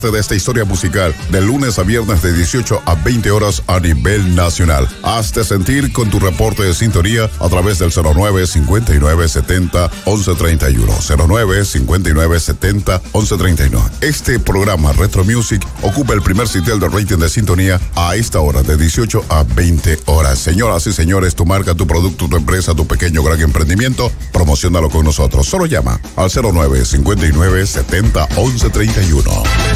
de esta historia musical de lunes a viernes de 18 a 20 horas a nivel nacional. Hazte sentir con tu reporte de sintonía a través del 09-5970-1131. 09-5970-1131. Este programa Retro Music ocupa el primer sitial de rating de sintonía a esta hora de 18 a 20 horas. Señoras y señores, tu marca, tu producto, tu empresa, tu pequeño o gran emprendimiento, promociónalo con nosotros. Solo llama al 09-5970-1131.